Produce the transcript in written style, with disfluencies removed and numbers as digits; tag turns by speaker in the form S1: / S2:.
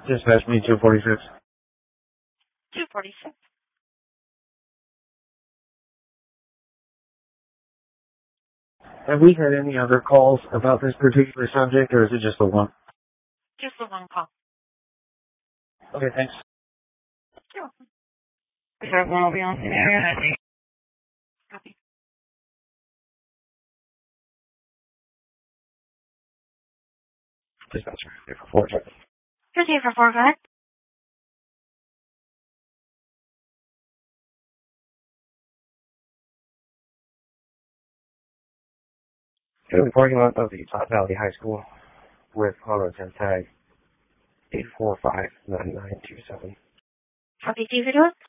S1: Dispatch me 246.
S2: 246.
S1: Have we had any other calls about this particular subject, or is it just the one?
S2: Just the one call.
S1: Okay, thanks.
S2: You're welcome. Sir, we'll be on the area. Copy.
S1: Dispatcher, here for 4.
S2: Just here for 4, go ahead.
S1: In the parking lot of the Top Valley High School with auto temp tag 8459927.
S2: Copy, do you do it?